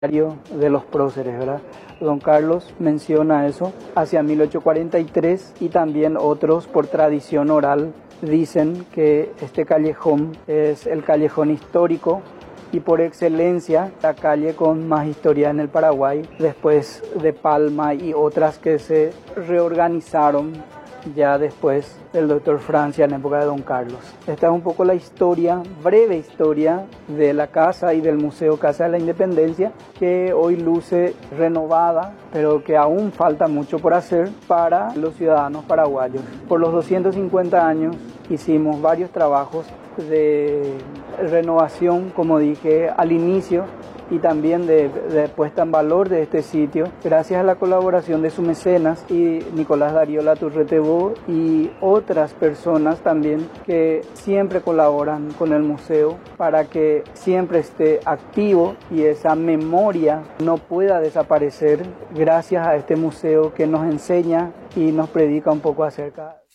de los próceres, ¿verdad? Don Carlos menciona eso hacia 1843 y también otros por tradición oral dicen que este callejón es el callejón histórico y por excelencia la calle con más historia en el Paraguay, después de Palma y otras que se reorganizaron ya después del doctor Francia en época de Don Carlos. Esta es un poco la historia, breve historia de la casa y del Museo Casa de la Independencia, que hoy luce renovada, pero que aún falta mucho por hacer para los ciudadanos paraguayos. Por los 250 años hicimos varios trabajos de renovación, como dije al inicio, y también de puesta en valor de este sitio, gracias a la colaboración de su mecenas y Nicolás Darío Laturretebó y otras personas también que siempre colaboran con el museo para que siempre esté activo y esa memoria no pueda desaparecer, gracias a este museo que nos enseña y nos predica un poco acerca